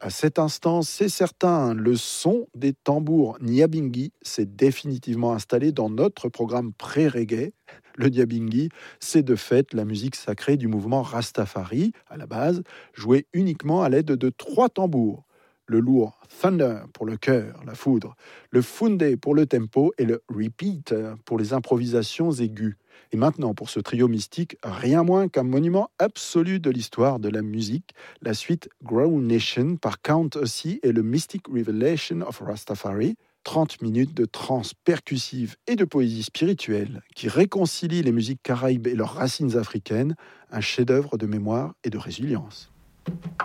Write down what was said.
À cet instant, c'est certain, le son des tambours Nyabinghi s'est définitivement installé dans notre programme pré-reggae. Le Nyabinghi, c'est de fait la musique sacrée du mouvement Rastafari, à la base, jouée uniquement à l'aide de 3 tambours. Le lourd Thunder pour le cœur, la foudre, le Funde pour le tempo et le Repeat pour les improvisations aiguës. Et maintenant, pour ce trio mystique, rien moins qu'un monument absolu de l'histoire de la musique, la suite Grow Nation par Count Ossie et le Mystic Revelation of Rastafari, 30 minutes de trance percussive et de poésie spirituelle qui réconcilie les musiques caraïbes et leurs racines africaines, un chef-d'œuvre de mémoire et de résilience.